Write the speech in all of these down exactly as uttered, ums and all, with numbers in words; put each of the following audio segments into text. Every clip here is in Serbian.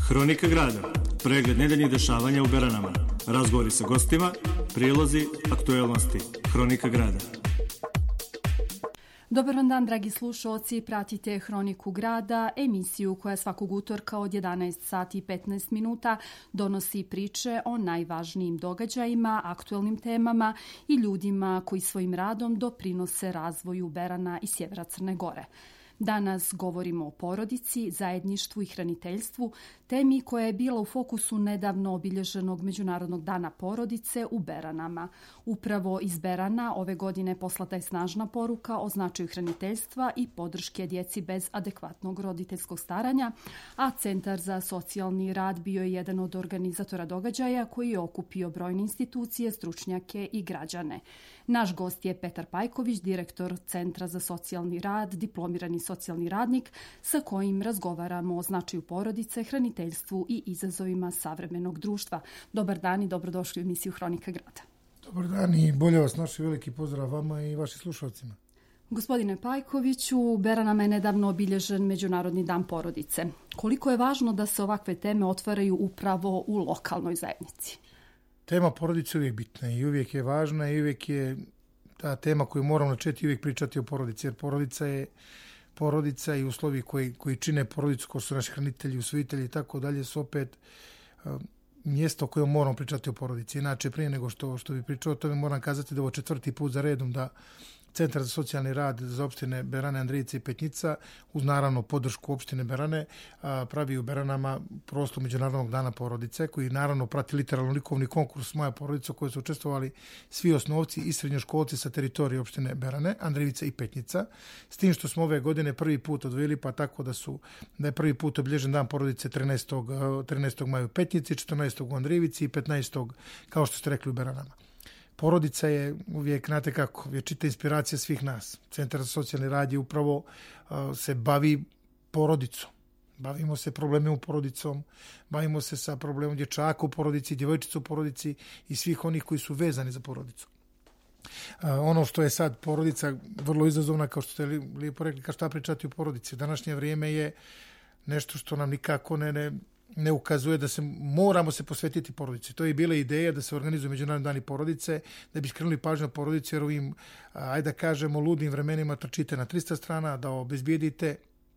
Hronika grada, pregled nedeljnih dešavanja u Beranama, razgovori sa gostima, prilozi, aktuelnosti. Hronika grada. Dobar vam dan, dragi slušalci, pratite Hroniku grada, emisiju koja svakog utorka od jedanaest sati i petnaest minuta donosi priče o najvažnijim događajima, aktuelnim temama i ljudima koji svojim radom doprinose razvoju Berana i sjevera Crne Gore. Danas govorimo o porodici, zajedništvu i hraniteljstvu, temi koja je bila u fokusu nedavno obilježenog Međunarodnog dana porodice u Beranama. Upravo iz Berana ove godine poslata je snažna poruka o značaju hraniteljstva i podrške djeci bez adekvatnog roditeljskog staranja, a Centar za socijalni rad bio je jedan od organizatora događaja koji je okupio brojne institucije, stručnjake i građane. Naš gost je Petar Pajković, direktor Centra za socijalni rad, diplomirani socijalni radnik, sa kojim razgovaramo o značaju porodice, hraniteljstvu i izazovima savremenog društva. Dobar dan i dobrodošli u emisiju Hronika grada. Dobar dan i bolje vas naši, veliki pozdrav vama i vašim slušalcima. Gospodine Pajkoviću, u Beranama je nedavno obilježen Međunarodni dan porodice. Koliko je važno da se ovakve teme otvaraju upravo u lokalnoj zajednici? Tema porodice je uvijek bitna i uvijek je važna i uvijek je ta tema koju moramo načeti uvijek pričati o porodici, jer porodica je porodica i uslovi koji, koji čine porodicu, ko su naši hranitelji, usvojitelji i tako dalje, su opet uh, mjesto o kojem moramo pričati o porodici. Inače, prije nego što, što bi pričao o tome, moram kazati da ovo četvrti put za redom da Centar za socijalni rad za opštine Berane, Andrijice i Petnica, uz naravno podršku opštine Berane, pravi u Beranama proslavu Međunarodnog dana porodice, koji naravno prati literalno likovni konkurs Moja porodica, u kojoj su učestvovali svi osnovci i srednjoškolci sa teritorije opštine Berane, Andrijice i Petnica, s tim što smo ove godine prvi put odvojili, pa tako da su da je prvi put obilježen dan porodice trinaestog maja u Petnici, četrnaestog u Andrijici i petnaestog kao što ste rekli u Beranama. Porodica je uvijek, znate kako, je čita inspiracija svih nas. Centar za socijalni rad je upravo uh, se bavi porodicom. Bavimo se problemima u porodicom, bavimo se sa problemom dječaka u porodici, djevojčica u porodici i svih onih koji su vezani za porodicu. Uh, ono što je sad porodica vrlo izazovna, kao što ste lijepo rekli, kao šta pričati o porodici. Današnje vrijeme je nešto što nam nikako ne... ne ne ukazuje da se moramo se posvetiti porodici. To je bila ideja da se organizuju Međunarodni dani porodice, da bi skrenuli pažnju na porodici, jer ovim, ajde da kažemo, ludim vremenima trčite na trista strana, da obezbijedite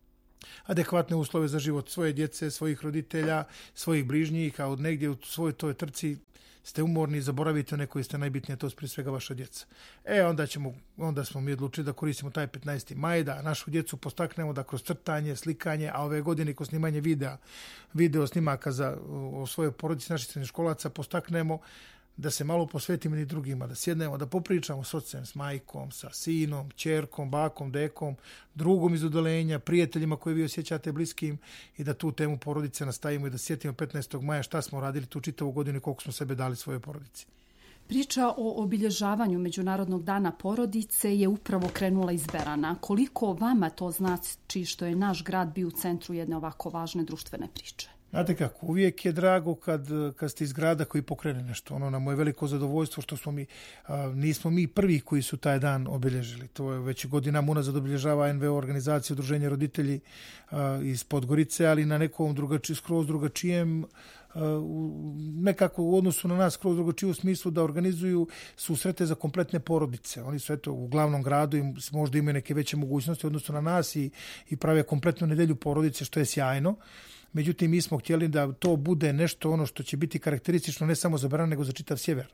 adekvatne uslove za život svoje djece, svojih roditelja, svojih bližnjih, a od negdje u svojoj toj trci ste umorni i zaboravite one koji ste najbitnije, to je prije svega vaša djeca. E, onda, ćemo, onda smo mi odlučili da koristimo taj petnaesti maj, da našu djecu postaknemo da kroz crtanje, slikanje, a ove godine kroz snimanje videa, video snimaka za, o svojoj porodici naših srednjoškolaca postaknemo da se malo posvetimo i drugima, da sjednemo, da popričamo s ocem, s majkom, sa sinom, ćerkom, bakom, dekom, drugom iz udalenja, prijateljima koje vi osjećate bliskim i da tu temu porodice nastavimo i da sjetimo petnaestog maja šta smo radili tu čitavu godinu i koliko smo sebe dali svojoj porodici. Priča o obilježavanju Međunarodnog dana porodice je upravo krenula iz Berana. Koliko vama to znači što je naš grad bio u centru jedne ovako važne društvene priče? Znate kako, uvijek je drago kad, kad ste iz grada koji pokrene nešto. Ono nam je veliko zadovoljstvo što smo mi, a, nismo mi prvi koji su taj dan obilježili. To je već godinama unazad obilježava N V O organizacija Udruženja roditelji a, iz Podgorice, ali na nekom drugači, skroz drugačijem, a, u, nekako u odnosu na nas skroz drugačije u smislu da organizuju susrete za kompletne porodice. Oni su eto u glavnom gradu i možda imaju neke veće mogućnosti u odnosu na nas i, i prave kompletnu nedelju porodice, što je sjajno. Međutim, mi smo htjeli da to bude nešto ono što će biti karakteristično ne samo za Beran, nego za čitav sjever.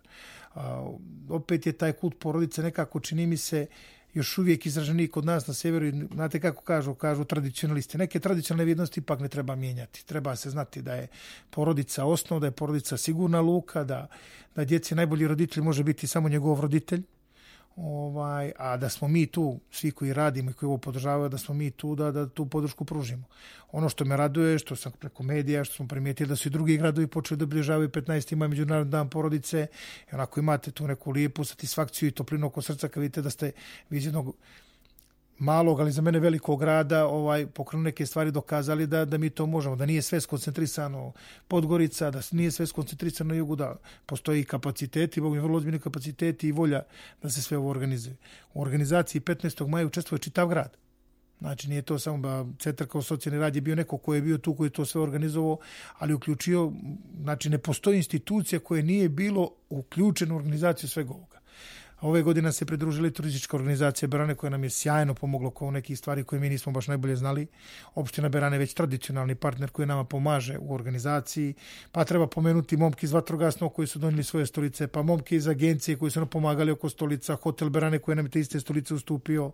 A, opet je taj kult porodice nekako, čini mi se, još uvijek izraženiji kod nas na sjeveru. I znate kako kažu, kažu tradicionalisti. Neke tradicionalne vrijednosti ipak ne treba mijenjati. Treba se znati da je porodica osnov, da je porodica sigurna luka, da, da djeci najbolji roditelj može biti samo njegov roditelj. Ovaj, a da smo mi tu, svi koji radimo i koji ovo podržavaju, da smo mi tu da, da tu podršku pružimo. Ono što me raduje, što sam preko medija, što smo primijetili da su i drugi gradovi počeli da obilježavaju petnaesti maj Međunarodni dan porodice, i onako imate tu neku lijepu satisfakciju i toplinu oko srca kad vidite da ste iz jednog malog, ali za mene velikog grada ovaj, pokrenuli neke stvari, dokazali da, da mi to možemo, da nije sve skoncentrisano Podgorica, da nije sve skoncentrisano na jugu, da postoji kapaciteti, Bog mi vrlo ozbiljni kapaciteti i volja da se sve ovo organizuje. U organizaciji petnaestog maja učestvuje čitav grad. Znači, nije to samo centar kao socijalni rad je bio neko ko je bio tu, koji je to sve organizovao, ali uključio, znači, ne postoji institucija koja nije bilo uključena u organizaciju svega ovoga. Ove godine se pridružili turistička organizacija Berane koja nam je sjajno pomogla kao nekih stvari koje mi nismo baš najbolje znali. Opština Berane je već tradicionalni partner koji nama pomaže u organizaciji. Pa treba pomenuti momke iz vatrogasnog koji su donijeli svoje stolice, pa momke iz agencije koji su nam pomagali oko stolica, hotel Berane koji nam je te iste stolice ustupio,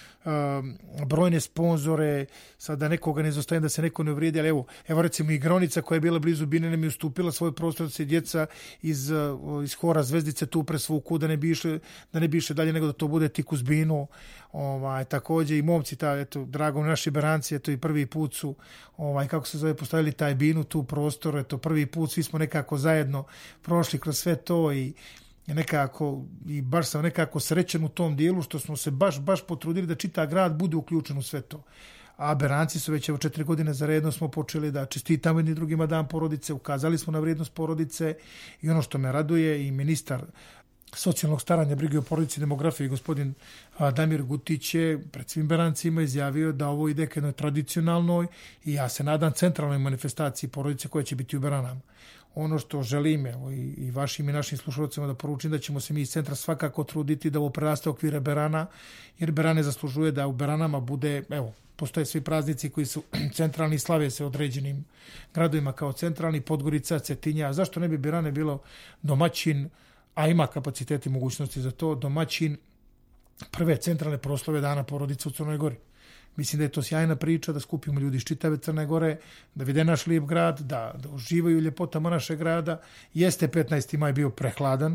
brojne sponzore, sad da nekoga ne izostavim da se neko ne uvrijedi, ali evo, evo recimo igraonica koja je bila blizu Bine nam je ustupila svoj prostor da se djeca iz, iz hora Zvezdice tu presvuku, da ne bi išle, da ne bi išle dalje nego da to bude tik uz Binu. Ovaj, također i momci, ta, eto, drago naši Beranci, eto i prvi put su, ovaj, kako se zove, postavili taj Binu tu prostor, eto prvi put svi smo nekako zajedno prošli kroz sve to i nekako, i baš sam nekako srećen u tom dijelu što smo se baš, baš potrudili da čitav grad bude uključen u sve to. A Beranci su već evo četiri godine za redno smo počeli da čestitamo jedni drugima dan porodice, ukazali smo na vrijednost porodice i ono što me raduje i ministar socijalnog staranja, brige o porodici i demografiji, gospodin Damir Gutić je pred svim Berancima izjavio da ovo ide ka jednoj tradicionalnoj i ja se nadam centralnoj manifestaciji porodice koja će biti u Beranama. Ono što želim evo, i, i vašim i našim slušalcima da poručim da ćemo se mi iz centra svakako truditi da ovo preraste okvire Berana, jer Berane zaslužuje da u Beranama bude, evo, postoje svi praznici koji su centralni, slave se određenim gradovima kao centralni, Podgorica, Cetinja, zašto ne bi Berane bilo domaćin, a ima kapaciteti i mogućnosti za to, domaćin prve centralne proslave Dana porodice u Crnoj Gori. Mislim da je to sjajna priča, da skupimo ljudi iz čitave Crne Gore, da vide naš lijep grad, da, da uživaju ljepotama našeg grada. Jeste petnaesti maj bio prehladan,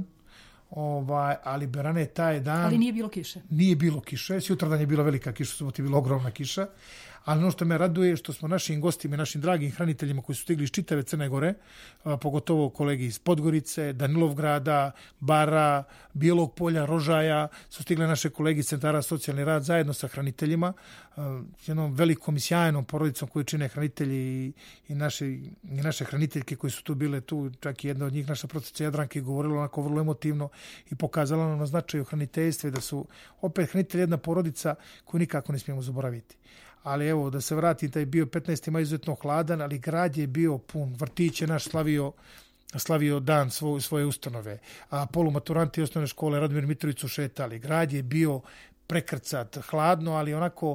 ovaj, ali Berane taj dan... Ali nije bilo kiše. Nije bilo kiše. Sutradan je bila velika kiša, subot je bila ogromna kiša. Ali ono što me raduje je što smo našim gostima i našim dragim hraniteljima koji su stigli iz čitave Crne Gore, a, pogotovo kolegi iz Podgorice, Danilovgrada, Bara, Bijelog polja, Rožaja, su stigle naše kolegi iz centara socijalni rad zajedno sa hraniteljima, a, jednom velikom i sjajnom porodicom koju čine hranitelji i, i, naše, i naše hraniteljke koji su tu bile tu, čak i jedna od njih, naša profesorica Jadranka, je govorila onako vrlo emotivno i pokazala nam na značaju hraniteljstva i da su opet hranitelji jedna porodica koju nikako ne smijemo zaboraviti. Ali evo, da se vratim, taj bio petnaesti maj izuzetno hladan, ali grad je bio pun. Vrtić je naš slavio, slavio dan svoj, svoje ustanove. A polumaturanti osnovne škole Radomir Mitrović su šetali. Grad je bio prekrcat, hladno, ali onako,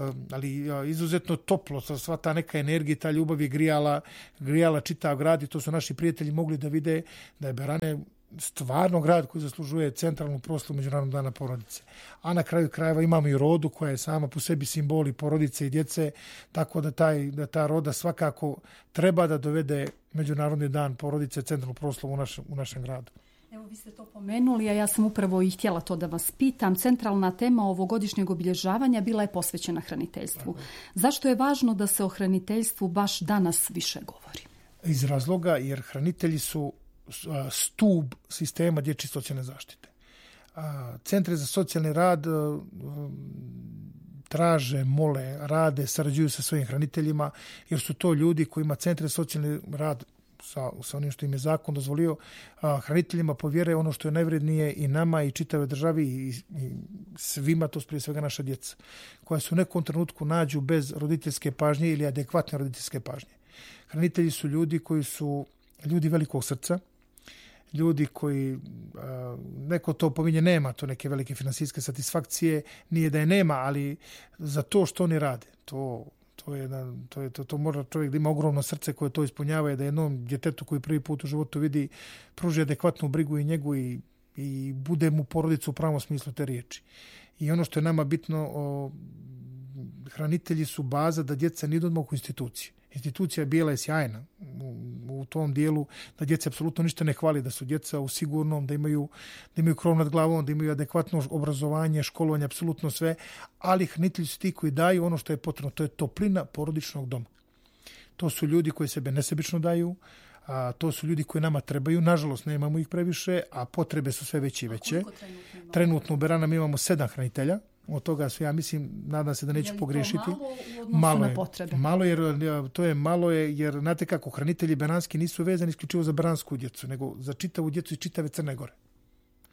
ali izuzetno toplo. Sva ta neka energija, ta ljubav je grijala, grijala čitav grad i to su naši prijatelji mogli da vide da je Berane stvarno grad koji zaslužuje centralnu proslavu Međunarodnog dana porodice. A na kraju krajeva imamo i rodu koja je sama po sebi simboli porodice i djece, tako da, taj, da ta roda svakako treba da dovede Međunarodni dan porodice centralnu proslavu u, naš, u našem gradu. Evo, vi ste to pomenuli, a ja sam upravo i htjela to da vas pitam. Centralna tema ovogodišnjeg obilježavanja bila je posvećena hraniteljstvu. Zašto je važno da se o hraniteljstvu baš danas više govori? Iz razloga jer hranitelji su stub sistema dječje socijalne zaštite. Centre za socijalni rad traže, mole, rade, sarađuju sa svojim hraniteljima, jer su to ljudi koji ima centre za socijalni rad sa, sa onim što im je zakon dozvolio, hraniteljima povjere ono što je najvrednije i nama i čitave državi i, i svima, to prije svega naša djeca, koja su u nekom trenutku nađu bez roditeljske pažnje ili adekvatne roditeljske pažnje. Hranitelji su ljudi koji su ljudi velikog srca, ljudi koji, neko to pominje, nema to neke velike finansijske satisfakcije, nije da je nema, ali za to što oni rade, to, to, je, to, je, to, to mora čovjek da ima ogromno srce koje to ispunjava i da jednom djetetu koji prvi put u životu vidi, pruži adekvatnu brigu i njegu i, i bude mu porodicu u pravom smislu te riječi. I ono što je nama bitno, o, hranitelji su baza da djeca ne idu odmah u instituciju. Institucija bijela je sjajna u, u tom dijelu da djeca apsolutno ništa ne hvali, da su djeca u sigurnom, da imaju, da imaju krov nad glavom, da imaju adekvatno obrazovanje, školovanje, apsolutno sve, ali hranitelji su ti koji daju ono što je potrebno, to je toplina porodičnog doma. To su ljudi koji sebe nesebično daju, a to su ljudi koji nama trebaju, nažalost nemamo ih previše, a potrebe su sve veće i veće. Trenutno, trenutno u Beranama imamo sedam hranitelja. Od toga su, ja mislim, nadam se da neću je pogriješiti. Malo u odnosu malo na potrebe? Je, malo jer, to je malo je, jer znate kako, hranitelji beranski nisu vezani isključivo za beransku djecu, nego za čitavu djecu iz čitave Crne Gore.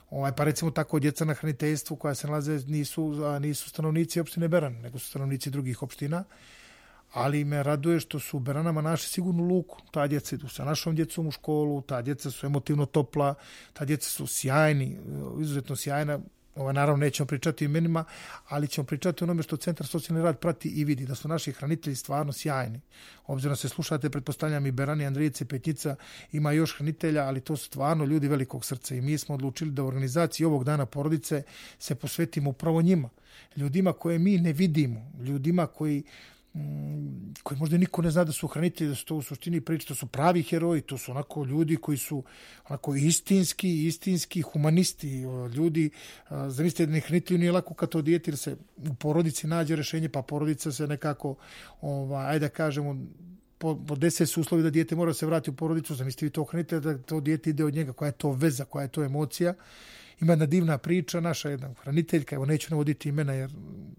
Ovaj, pa recimo tako djeca na hraniteljstvu koja se nalaze nisu, nisu stanovnici opštine Beran, nego su stanovnici drugih opština. Ali me raduje što su u Beranama našli sigurnu luku. Ta djeca idu sa našom djecom u školu, ta djeca su emotivno topla, ta djeca su sjajni, izuzetno sjajna. Ovo, naravno, nećemo pričati o imenima, ali ćemo pričati o onome što Centar socijalni rad prati i vidi, da su naši hranitelji stvarno sjajni. Obzirom se slušate, pretpostavljam i Berani, Andrijice, Petnjica, ima još hranitelja, ali to su stvarno ljudi velikog srca i mi smo odlučili da u organizaciji ovog dana porodice se posvetimo upravo njima. Ljudima koje mi ne vidimo, ljudima koji koji možda niko ne zna da su hranitelji, da su to u suštini priče, to su pravi heroji, to su onako ljudi koji su onako istinski, istinski humanisti, ljudi, zamislite da ne hranitelju nije lako kad to dijete, jer se u porodici nađe rešenje, pa porodica se nekako, ovaj, ajde da kažemo, po, po deset su uslovi da dijete mora se vratiti u porodicu, zamislite vi to hranitelja, da to dijete ide od njega, koja je to veza, koja je to emocija. Ima jedna divna priča, naša jedna hraniteljka, evo neću navoditi imena jer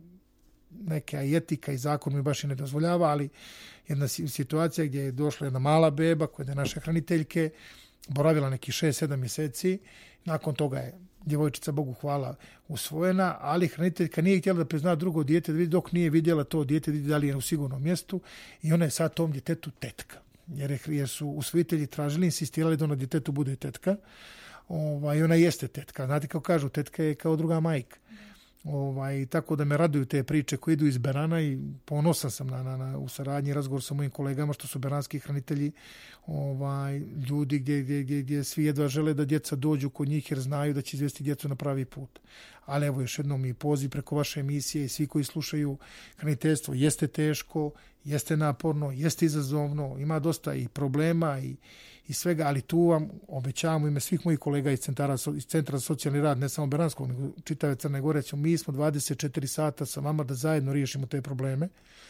neka i etika i zakon mi baš i ne dozvoljava, ali jedna situacija gdje je došla jedna mala beba koja je naše hraniteljke, boravila neki šest sedam mjeseci, nakon toga je djevojčica, Bogu hvala, usvojena, ali hraniteljka nije htjela da prizna drugo dijete, dok nije vidjela to dijete da li je u sigurnom mjestu i ona je sad tom djetetu tetka. Jer, je, jer su usvojitelji tražili, insistirali da ona djetetu bude tetka. Ovaj, ona jeste tetka. Znate kako kažu, tetka je kao druga majka. Ovaj, tako da me raduju te priče koje idu iz Berana i ponosan sam na, na, na, u saradnji razgovor sa mojim kolegama što su beranski hranitelji, ovaj, ljudi gdje, gdje, gdje, gdje svi jedva žele da djeca dođu kod njih jer znaju da će izvesti djecu na pravi put. Ali evo još jednom i poziv preko vaše emisije i svi koji slušaju hraniteljstvo, jeste teško, jeste naporno, jeste izazovno, ima dosta i problema i i svega, ali tu vam obećavamo ime svih mojih kolega iz centara, iz Centra za socijalni rad, ne samo Beranskog, nego čitave Crne Gore, mi smo dvadeset četiri sata sa vama da zajedno riješimo te probleme.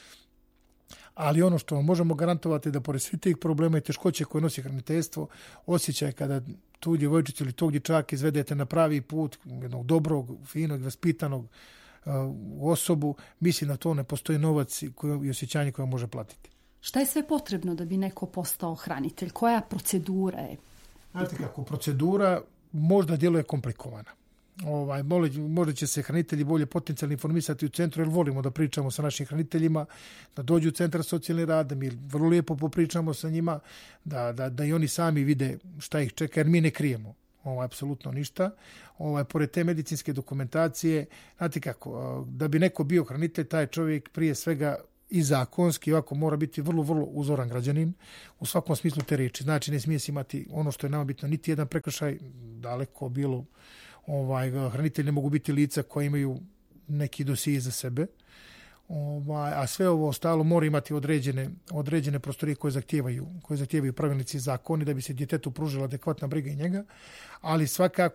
Ali ono što vam možemo garantovati da pored svih tih problema i teškoće koje nosi hraniteljstvo, osjećaj kada tu djevojčicu ili tog dječaka izvedete na pravi put, jednog dobrog, finog, vaspitanog uh, osobu, mislim da to ne postoji novac i osjećanje koje može platiti. Šta je sve potrebno da bi neko postao hranitelj? Koja procedura je? Znate kako, procedura možda djeluje komplikovana. Ovaj, možda će se hranitelji bolje potencijalno informisati u centru, jer volimo da pričamo sa našim hraniteljima, da dođu u Centar socijalni rad, da mi vrlo lijepo popričamo sa njima, da, da, da i oni sami vide šta ih čeka, jer mi ne krijemo ovaj, apsolutno ništa. Ovaj, pored te medicinske dokumentacije, znate kako, da bi neko bio hranitelj, taj čovjek prije svega i zakonski ovako mora biti vrlo, vrlo uzoran građanin u svakom smislu te riječi. Znači ne smije se imati ono što je nama bitno, niti jedan prekršaj, daleko bilo, ovaj, hranitelji ne mogu biti lica koja imaju neki dosije za sebe. Ovaj, a sve ovo ostalo mora imati određene, određene prostorije koje zahtijevaju, koje zahtijevaju pravilnici i zakoni da bi se djetetu pružila adekvatna briga i njega, ali svakako